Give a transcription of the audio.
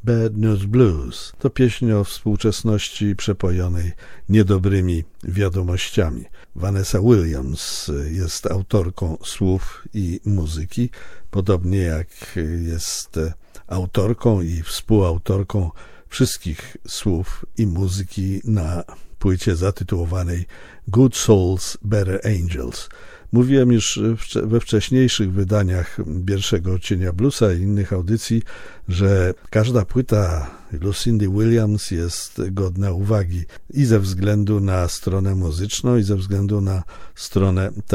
Bad News Blues. To pieśń o współczesności przepojonej niedobrymi wiadomościami. Vanessa Williams jest autorką słów i muzyki, podobnie jak jest autorką i współautorką wszystkich słów i muzyki na płycie zatytułowanej Good Souls, Better Angels. Mówiłem już we wcześniejszych wydaniach Pierwszego Odcienia Bluesa i innych audycji, że każda płyta Lucindy Williams jest godna uwagi i ze względu na stronę muzyczną, i ze względu na stronę